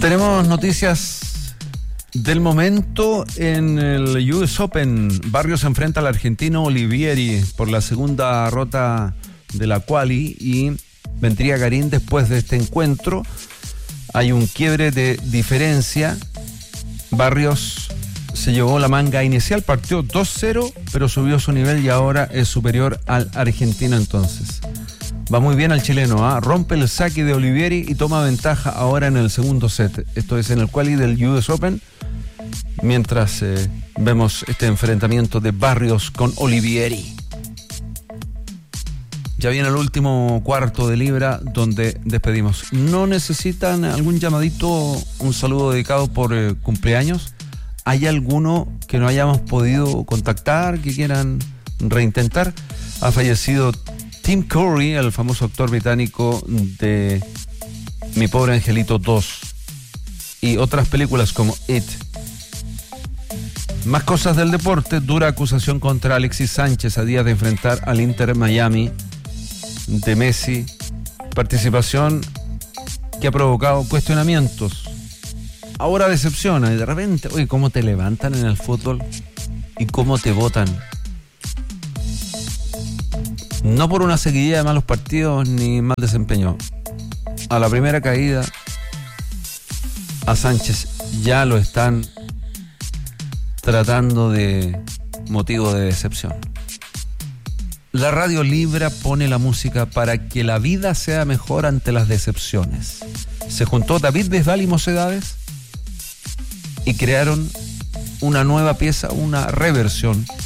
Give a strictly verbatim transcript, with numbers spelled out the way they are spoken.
Tenemos noticias del momento en el U S Open. Barrios se enfrenta al argentino Olivieri por la segunda ronda de la quali y vendría Garín después de este encuentro. Hay un quiebre de diferencia. Barrios se llevó la manga inicial, partió dos cero, pero subió su nivel y ahora es superior al argentino entonces. Va muy bien al chileno, ¿eh? Rompe el saque de Olivieri y toma ventaja ahora en el segundo set. Esto es en el quali del U S Open. Mientras eh, vemos este enfrentamiento de Barrios con Olivieri. Ya viene el último cuarto de libra donde despedimos. ¿No necesitan algún llamadito, un saludo dedicado por eh, cumpleaños? ¿Hay alguno que no hayamos podido contactar, que quieran reintentar? Ha fallecido Tim Curry, el famoso actor británico de Mi Pobre Angelito dos y otras películas como It. Más cosas del deporte. Dura acusación contra Alexis Sánchez a días de enfrentar al Inter Miami de Messi. Participación que ha provocado cuestionamientos. Ahora decepciona y de repente, oye, cómo te levantan en el fútbol y cómo te botan. No por una seguidilla de malos partidos ni mal desempeño. A la primera caída a Sánchez ya lo están tratando de motivo de decepción. La Radio Libra pone la música para que la vida sea mejor ante las decepciones. Se juntó David Bisbal y Mocedades y crearon una nueva pieza, una reversión